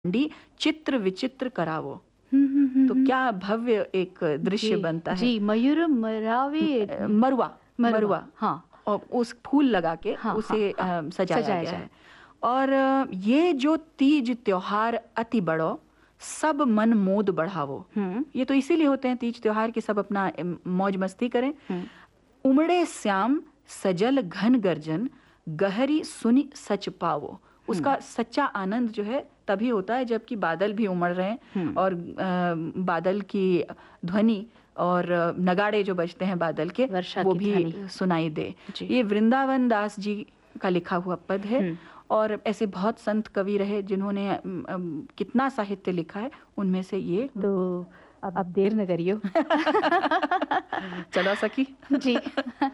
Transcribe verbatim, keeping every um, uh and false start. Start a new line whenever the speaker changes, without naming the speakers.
D चित्र विचित्र करावो।
हुँ, हुँ, हुँ,
तो
हुँ।
क्या भव्य एक दृश्य
जी,
बनता है।
जी, मयूर मरावे
अ, मरुआ
मरवा,
मरुआ
हाँ।
और उस फूल लगा के
हाँ, हाँ,
उसे
हाँ,
अ, सजाया
सजाया
गया
जाए।
है। और अ, ये जो तीज त्योहार अति बड़ो, सब मन मोद बढ़ावो।
हुँ,
ये तो इसीलिए होते हैं तीज त्योहार कि सब अपना अम, मौज मस्ती करें।
हुँ,
उमड़े श्याम सजल घन गर्जन, गहरी सुनि सच पावो।
हुँ,
उसका सच्चा आनंद जो है तभी होता है जबकि बादल भी उमड़ रहे हैं
हुँ।
और अ, बादल की ध्वनि और अ, नगाड़े जो बजते हैं बादल के
वर्षा
वो
की
भी
ध्वनि।
सुनाई दे।
जी।
ये वृंदावन दास जी का लिखा हुआ पद है।
हुँ।
और ऐसे बहुत संत कवि रहे जिन्होंने अम, अम, कितना साहित्य लिखा है, उनमें से ये
तो अब अब देर न करियो।
चलो सखी।
जी।